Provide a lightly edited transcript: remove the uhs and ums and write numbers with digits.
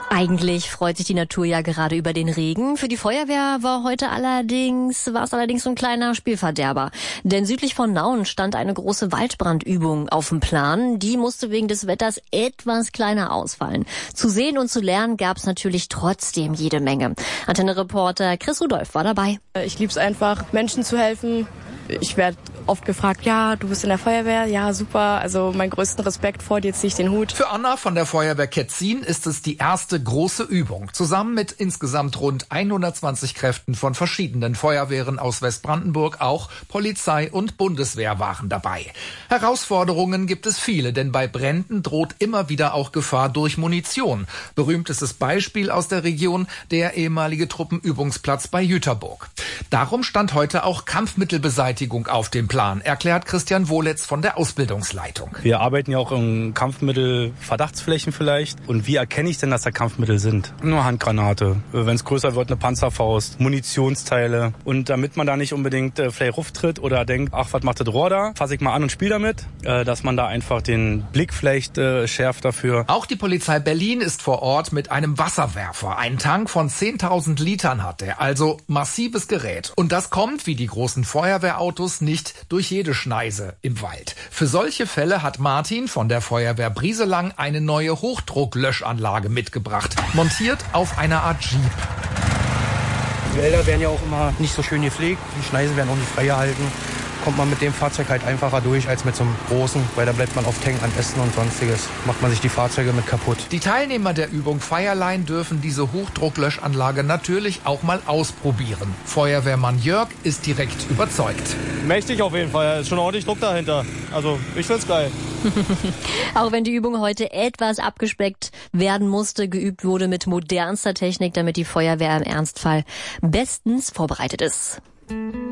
Eigentlich freut sich die Natur ja gerade über den Regen. Für die Feuerwehr war es allerdings so ein kleiner Spielverderber. Denn südlich von Nauen stand eine große Waldbrandübung auf dem Plan. Die musste wegen des Wetters etwas kleiner ausfallen. Zu sehen und zu lernen gab es natürlich trotzdem jede Menge. Antenne-Reporter Chris Rudolph war dabei. Ich lieb's einfach, Menschen zu helfen. Ich werde oft gefragt, ja, du bist in der Feuerwehr, ja, super, also meinen größten Respekt vor dir, ziehe ich den Hut. Für Anna von der Feuerwehr Ketzin ist es die erste große Übung, zusammen mit insgesamt rund 120 Kräften von verschiedenen Feuerwehren aus Westbrandenburg, auch Polizei und Bundeswehr waren dabei. Herausforderungen gibt es viele, denn bei Bränden droht immer wieder auch Gefahr durch Munition. Berühmtestes Beispiel aus der Region, der ehemalige Truppenübungsplatz bei Jüterburg. Darum stand heute auch Kampfmittelbeseitigung auf dem Plan, erklärt Christian Wohletz von der Ausbildungsleitung. Wir arbeiten ja auch in Kampfmittel-Verdachtsflächen vielleicht. Und wie erkenne ich denn, dass da Kampfmittel sind? Nur Handgranate. Wenn es größer wird, eine Panzerfaust, Munitionsteile. Und damit man da nicht unbedingt vielleicht ruftritt oder denkt, ach, was macht das Rohr da? Fasse ich mal an und spiele damit. Dass man da einfach den Blick vielleicht schärft dafür. Auch die Polizei Berlin ist vor Ort mit einem Wasserwerfer. Einen Tank von 10.000 Litern hat er, also massives Gerät. Und das kommt, wie die großen Feuerwehrautos, nicht durch jede Schneise im Wald. Für solche Fälle hat Martin von der Feuerwehr Brieselang eine neue Hochdrucklöschanlage mitgebracht, montiert auf einer Art Jeep. Die Wälder werden ja auch immer nicht so schön gepflegt, die Schneisen werden auch nicht freigehalten. Kommt man mit dem Fahrzeug halt einfacher durch als mit so einem großen, weil da bleibt man oft hängen an Ästen und sonstiges. Macht man sich die Fahrzeuge mit kaputt. Die Teilnehmer der Übung Fireline dürfen diese Hochdrucklöschanlage natürlich auch mal ausprobieren. Feuerwehrmann Jörg ist direkt überzeugt. Mächtig auf jeden Fall, da ist schon ordentlich Druck dahinter. Also ich find's geil. Auch wenn die Übung heute etwas abgespeckt werden musste, geübt wurde mit modernster Technik, damit die Feuerwehr im Ernstfall bestens vorbereitet ist.